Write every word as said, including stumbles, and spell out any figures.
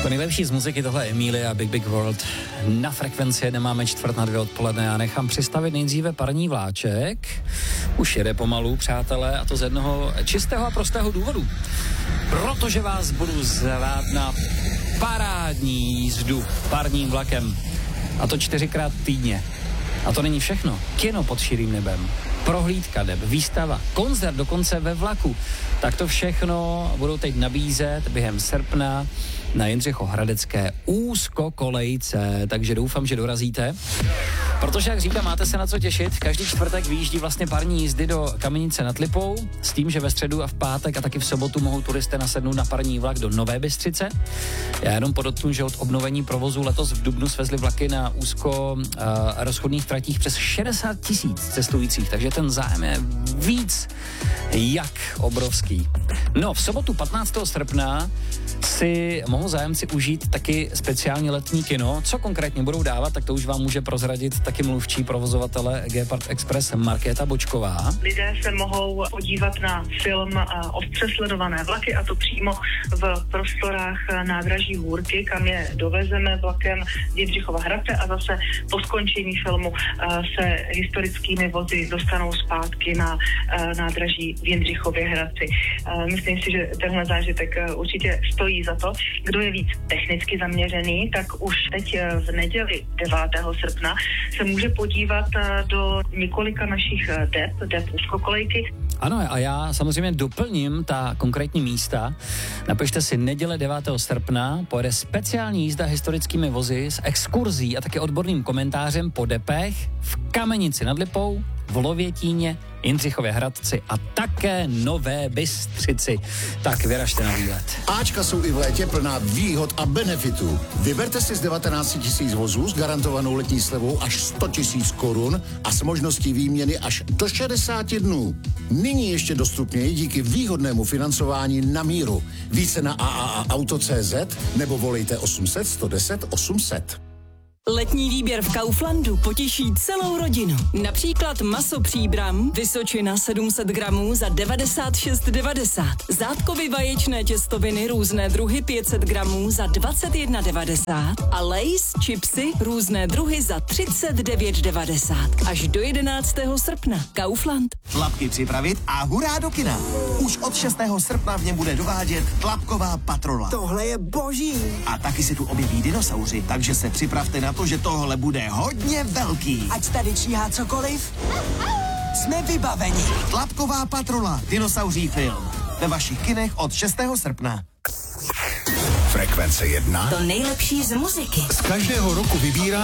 To nejlepší z muziky, tohle Emilia, Big Big World. Na Frekvenci nemáme čtvrt na dvě odpoledne. Já nechám přistavit nejdříve parní vláček. Už jede pomalu, přátelé, a to z jednoho čistého a prostého důvodu. Protože vás budu zvát na parádní jízdu parním vlakem. A to čtyřikrát týdně. A to není všechno. Kino pod širým nebem, prohlídka neb, výstava, koncert dokonce ve vlaku. Tak to všechno budou teď nabízet během srpna na Jindřichohradecké úzkokolejce. Takže doufám, že dorazíte. Protože, jak říkám, máte se na co těšit. Každý čtvrtek vyjíždí vlastně parní jízdy do Kamenice nad Lipou s tím, že ve středu a v pátek a taky v sobotu mohou turisté nasednout na parní vlak do Nové Bystřice. Já jenom podotknu, že od obnovení provozu letos v dubnu svezli vlaky na úzko uh, rozchodných tratích přes šedesát tisíc cestujících, takže ten zájem je víc jak obrovský. No, v sobotu patnáctého srpna si mohou zájemci užít taky speciální letní kino. Co konkrétně budou dávat, tak to už vám může prozradit taky mluvčí provozovatele Gepard Express Markéta Bočková. Lidé se mohou podívat na film Ostře sledované vlaky, a to přímo v prostorách nádraží Hůrky, kam je dovezeme vlakem z Jindřichova Hradce, a zase po skončení filmu se historickými vozy dostanou zpátky na nádraží v Jindřichově Hradci. Myslím si, že tenhle zážitek určitě stojí za to. Kdo je víc technicky zaměřený, tak už teď v neděli devátého srpna se může podívat do několika našich dep, dep úzkokolejky. Ano, a já samozřejmě doplním ta konkrétní místa. Napište si neděle devátého srpna, pojede speciální jízda historickými vozy s exkurzí a také odborným komentářem po depech v Kamenici nad Lipou, v Lovětíně, Jindřichově Hradci a také Nové Bystřici. Tak vyražte na výlet. Ačka jsou i v létě plná výhod a benefitů. Vyberte si z devatenáct tisíc vozů s garantovanou letní slevou až sto tisíc korun a s možností výměny až do šedesáti dnů. Nyní ještě dostupněji díky výhodnému financování na míru. Více na a a a auto tečka cé zet nebo volejte osm set, sto deset, osm set. Letní výběr v Kauflandu potěší celou rodinu. Například maso Příbram, Vysočina sedm set gramů za devadesát šest devadesát. Zátkovy vaječné těstoviny různé druhy pět set gramů za dvacet jedna devadesát. A Lay's chipsy různé druhy za třicet devět devadesát. Až do jedenáctého srpna. Kaufland. Tlapky připravit a hurá do kina. Už od šestého srpna v něm bude dovádět Tlapková patrola. Tohle je boží. A taky se tu objeví dinosauři, takže se připravte na to, že tohle bude hodně velký. Ať tady číhá cokoliv, jsme vybaveni. Tlapková patrola, dinosauří film. Ve vašich kinech od šestého srpna. Frekvence jedna. To nejlepší z muziky. Z každého roku vybírá